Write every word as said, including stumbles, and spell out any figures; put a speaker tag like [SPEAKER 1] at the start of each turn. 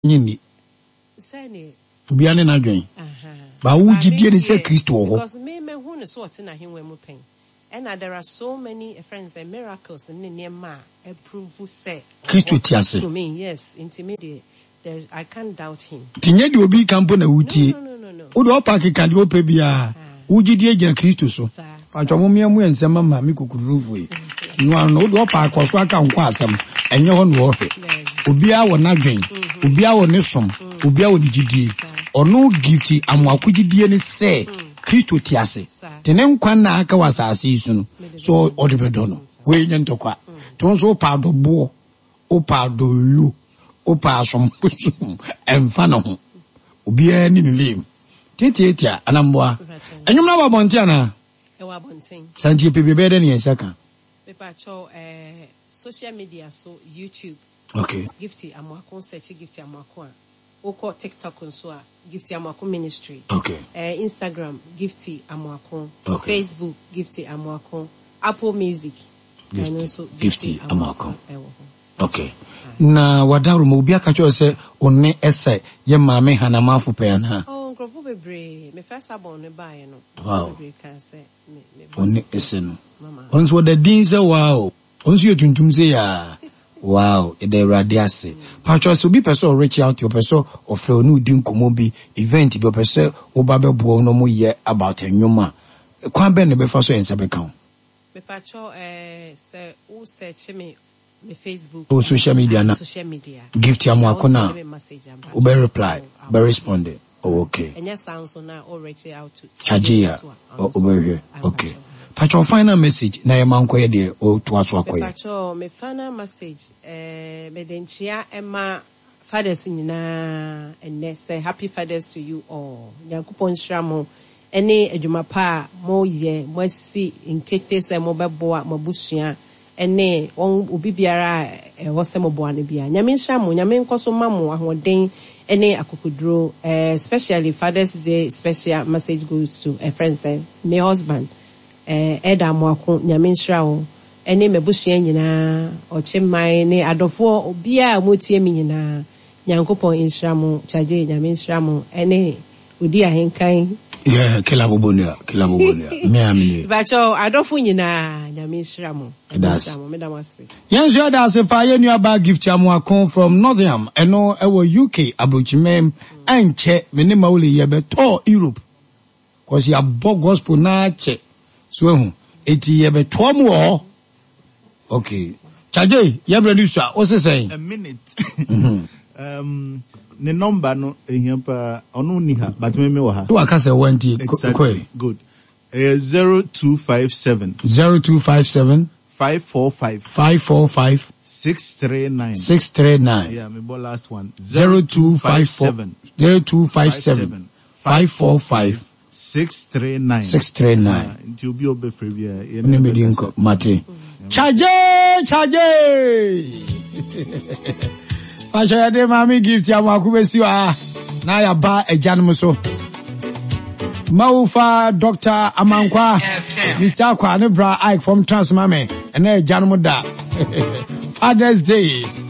[SPEAKER 1] nyini
[SPEAKER 2] Sani
[SPEAKER 1] obiane na adwen ba wo gidie ni se Kristo ho
[SPEAKER 2] because me me hu ne so oti na henwe mu pen and there are so many friends and miracles in the ma approve say
[SPEAKER 1] Kristo tiase
[SPEAKER 2] to me yes intermediate there I can't doubt him
[SPEAKER 1] tinye de obi kampo na wutie
[SPEAKER 2] no no no no
[SPEAKER 1] wo de opaki kan de opa bia wo gidie gina Kristo so atwa mo miamu ensema ma mi kukurufu yi no no wo de opa akoso aka nkwa asem enye ho no ho obi a wo na dwen obi a wo ne som obi a wo ne gidie ono gifti amwaku gidie ne se Kristo tiase tene nkwa na aka wasase isu no so odebedo no we nyentokwa ton so pa do bo o pa do yu o pa som emfa no ho obi a ni nim tietietia anamboa enyum na babonti ana
[SPEAKER 2] e wa bontin
[SPEAKER 1] santie pebebe de ne ensaka
[SPEAKER 2] pepa cho eh social media so YouTube
[SPEAKER 1] okay
[SPEAKER 2] Gifty Amwako search Gifty Amwako oko TikTok nso a Gifty Amwako ministry
[SPEAKER 1] okay
[SPEAKER 2] eh Instagram Gifty Amwako
[SPEAKER 1] okay.
[SPEAKER 2] Facebook Gifty Amwako Apple Music
[SPEAKER 1] Gifty,
[SPEAKER 2] and also
[SPEAKER 1] Gifty Amwako okay
[SPEAKER 2] ah.
[SPEAKER 1] na wadaru mo obi aka cho se onne ese ye maame hanamafo pe ana
[SPEAKER 2] oh nkrofo bebre me first abon ne bae no
[SPEAKER 1] wow
[SPEAKER 2] bebre kan se me
[SPEAKER 1] onne ese no onso the din se wow onso ye tuntum se ya wow e dey radiase patcho so bi person reach out your person of flow no din komo bi event bi person oba bebo no mo ye about enwuma kwan be ne be fa so ense be kan
[SPEAKER 2] me patcho eh se o search me me Facebook
[SPEAKER 1] o social media na
[SPEAKER 2] social media
[SPEAKER 1] Gifty Amwako na o be reply be respond oh okay
[SPEAKER 2] and yes sounds so now already out to
[SPEAKER 1] Ajia o be here okay patcho final message na yema nkoye de o to aso akoye
[SPEAKER 2] patcho me final message eh me denchia ema fathers nyina and say happy fathers to you all yakupon shramo ene adwuma pa mo ye mo si nkete se mo beboa mo busua ene on obi biara e wo se mo boa ne bia nyame shramo nyame nkoso mamo ahoden ene akokudro eh especially Father's Day special message goes to a friend say my husband eh Eda Amwako nyame nhyirawo ene mebusua nyina ochemman ne adofo obi a motie mi nyina nyankopon nhyiramo chaje nyame nhyiramo ene odi ahenkan
[SPEAKER 1] yeah kila bobonia kila bobonia me amini
[SPEAKER 2] bacho adofo nyina nyame nhyiramo
[SPEAKER 1] nhyiramo
[SPEAKER 2] medamase
[SPEAKER 1] yenso ada se pa ye nua ba Gifty Amwako from Nottingham eno ewo U K abochimem anche me ne mawle ye be to Europe cause ya bo gospel na che so ehu eti ye be to mu o okay chaje ye bre ni so o se say
[SPEAKER 3] a minute um the number no ehempa onu ni ha but me me wo ha
[SPEAKER 1] to aka say one day
[SPEAKER 3] exactly good uh, zero two five seven
[SPEAKER 1] zero two five seven
[SPEAKER 3] five four five
[SPEAKER 1] five four five
[SPEAKER 3] six three nine
[SPEAKER 1] six three nine
[SPEAKER 3] yeah me boy last one
[SPEAKER 1] zero two five seven zero two five seven five four five
[SPEAKER 3] six three nine
[SPEAKER 1] six three nine
[SPEAKER 3] nti obi obefre bia ye
[SPEAKER 1] ne me dinko mate chaje chaje Pasha ya de mami Gifty Amwako besi wa na ya ba ejanum so Maufa Doctor Amankwa Mister Kwa ne bra Ike from Transmame ene ejanum da Father's Day